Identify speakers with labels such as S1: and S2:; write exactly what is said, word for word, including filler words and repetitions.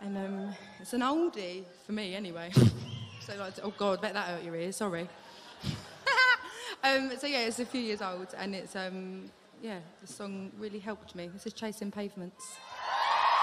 S1: And um, it's an oldie for me anyway. So like, oh God, let that hurt your ears, sorry. um, so yeah, it's a few years old and it's, um, yeah, the song really helped me. This is Chasing Pavements.